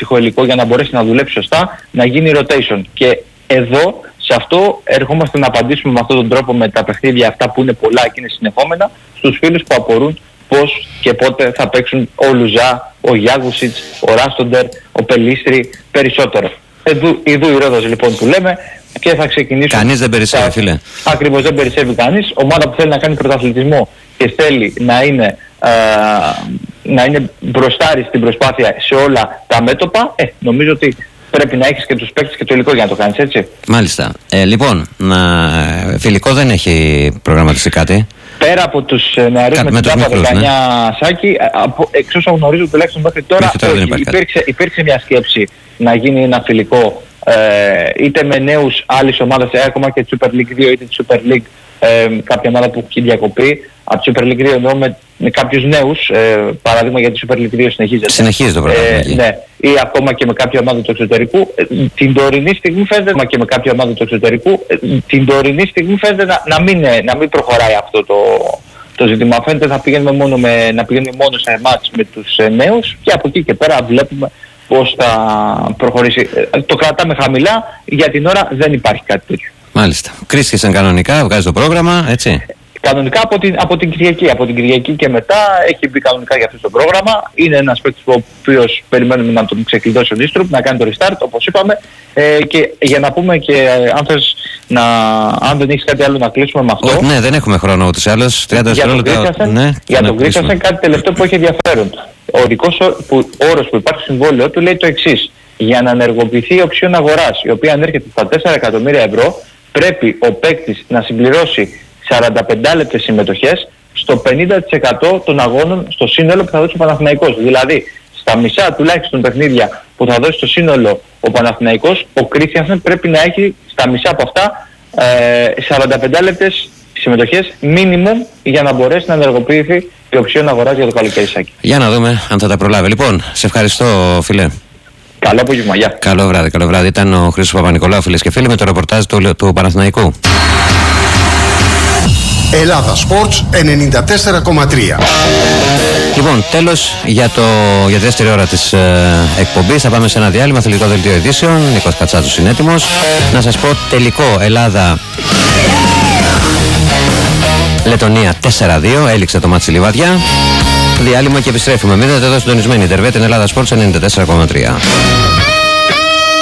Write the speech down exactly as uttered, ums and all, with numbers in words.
ψυχοηλικό για να μπορέσει να δουλέψει σωστά, να γίνει rotation. Και εδώ, σε αυτό, ερχόμαστε να απαντήσουμε με αυτόν τον τρόπο με τα παιχνίδια αυτά που είναι πολλά και είναι συνεχόμενα, στους φίλους που απορούν πώς και πότε θα παίξουν ο Λουζά, ο Γιάγουσιτς, ο Ράστοντερ, ο Πελίστρη περισσότερο. Εδώ, εδώ η Ρόδος λοιπόν που λέμε και θα ξεκινήσουμε. Κανείς δεν περισσεύει, φίλε. Ακριβώς, δεν περισσεύει κανείς. Ομάδα που θέλει να κάνει πρωταθλητισμό και θέλει να είναι, α, να είναι μπροστάρι στην προσπάθεια σε όλα τα μέτωπα, ε, νομίζω ότι πρέπει να έχεις και τους παίκτες και το υλικό για να το κάνεις, έτσι. Μάλιστα. Ε, λοιπόν, να... φιλικό δεν έχει προγραμματιστεί κάτι. Πέρα από τους νεαρούς με, με την Τάπα δεκαεννιά, ναι. Σάκη, εξ όσων γνωρίζω τουλάχιστον μέχρι τώρα, τώρα όχι, υπήρξε, υπήρξε μια σκέψη να γίνει ένα φιλικό ε, είτε με νέους άλλης ομάδας, ε, ακόμα και τη Super League δύο είτε τη Super League, ε, κάποια ομάδα που έχει διακοπεί. Από τη Super League δύο εννοώ με, με κάποιους νέους, ε, παράδειγμα για τη Super League δύο συνεχίζεται. Συνεχίζει το πρόγραμμα. Ε, ναι, ή ακόμα και με κάποια ομάδα του εξωτερικού. Ε, την τωρινή στιγμή φαίνεται, ακόμα και με κάποια ομάδα του εξωτερικού, ε, την τωρινή στιγμή φαίνεται να, να, μην, να μην προχωράει αυτό το, το ζήτημα. Φαίνεται να πηγαίνουμε μόνο, με, να πηγαίνουμε μόνο σε μάτς με τους ε, νέους και από εκεί και πέρα βλέπουμε πώς θα προχωρήσει. Ε, το κρατάμε χαμηλά, για την ώρα δεν υπάρχει κάτι τέτοιο. Μάλιστα. Κρίστησαν κανονικά, βγάζει το πρόγραμμα, έτσι. Κανονικά από την, από την Κυριακή. Από την Κυριακή και μετά έχει μπει κανονικά για αυτό το πρόγραμμα. Είναι ένας παίκτης ο οποίος περιμένουμε να τον ξεκλειδώσει ο Νίστρουπ, να κάνει το restart όπως είπαμε. Ε, και για να πούμε και ε, αν θες να, αν δεν έχεις κάτι άλλο να κλείσουμε με αυτό. Ναι, δεν έχουμε χρόνο ούτως ή άλλως. τριάντα δευτερόλεπτα. Ναι, για τον Κρίστασεν κάτι τελευταίο που έχει ενδιαφέρον. Ο ορικός όρος που υπάρχει στο συμβόλαιο του λέει το εξής. Για να ενεργοποιηθεί η οψιόν αγοράς, η οποία ανέρχεται στα τέσσερα εκατομμύρια ευρώ, πρέπει ο παίκτης να συμπληρώσει σαράντα πέντε λεπτές συμμετοχές στο πενήντα τοις εκατό των αγώνων στο σύνολο που θα δώσει ο Παναθηναϊκός. Δηλαδή, στα μισά τουλάχιστον παιχνίδια που θα δώσει στο σύνολο ο Παναθηναϊκός, ο Κρίστιανσεν πρέπει να έχει στα μισά από αυτά ε, σαράντα πέντε λεπτές συμμετοχές minimum για να μπορέσει να ενεργοποιηθεί η οψιόν αγοράς για το καλοκαίρι, Σάκη. Για να δούμε αν θα τα προλάβει. Λοιπόν, σε ευχαριστώ, φίλε. Καλό απόγευμα, γεια. Καλό βράδυ, καλό βράδυ. Ήταν ο Χρήστος Παπα-Νικολάου, φίλες και φίλοι, με το ρεπορτάζ του, του Παναθηναϊκού. Ελλάδα Sports ενενήντα τέσσερα κόμμα τρία. Λοιπόν, τέλος για, το, για τη δεύτερη ώρα της ε, εκπομπής. Θα πάμε σε ένα διάλειμμα, αθλητικό δελτίο ειδήσεων. Νίκος Κατσάτσος είναι έτοιμος. Να σας πω τελικό Ελλάδα Λετωνία τέσσερα δύο. Έληξε το μάτσι Λιβαδιά. Διάλειμμα και επιστρέφουμε. Μείνετε εδώ συντονισμένοι. Τερβέτε Ελλάδα Sports ενενήντα τέσσερα κόμμα τρία.